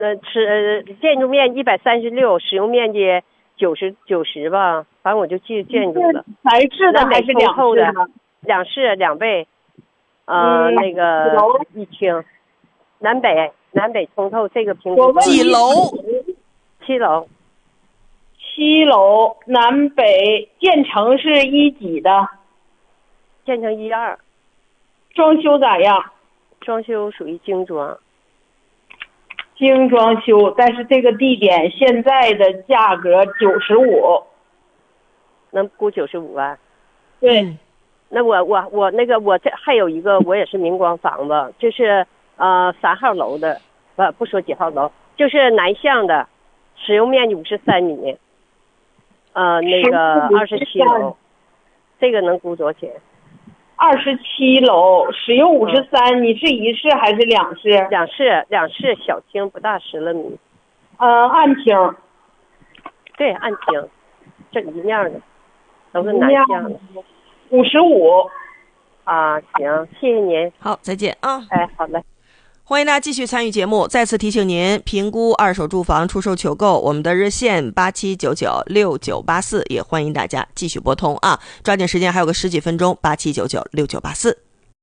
建筑面136，使用面积90吧，反正我就记建筑了。 台式的还是两室的？ 两室2倍，那个1厅，南北通透，这个平均几楼 ？7楼。 7楼，南北，建成是1几的？ 建成1、2。 装修咋样？ 装修属于精装。 精装修，但是这个地点现在的价格95， 能估95万。 对， 那我那个我这还有一个，我也是明光房子，就是3号楼的，不说几号楼，就是南向的，使用面积53米，那个27楼，这个能估多少钱 ？27楼，使用53，你是1室还是2室？ 两室小厅，不大10来米。 暗厅。 对，暗厅，这一面的，都是南向的。 55。 行，谢谢您。 好，再见啊。 哎，好嘞。 欢迎大家继续参与节目。再次提醒您，评估二手住房出售求购，我们的热线87996984，也欢迎大家继续拨通啊！抓紧时间，还有个10几分钟，87996984。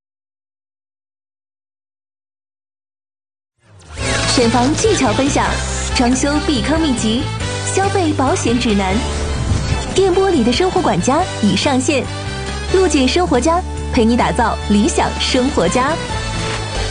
选房技巧分享，装修避坑秘籍，消费保险指南。电波里的生活管家已上线，陆姐生活家陪你打造理想生活家。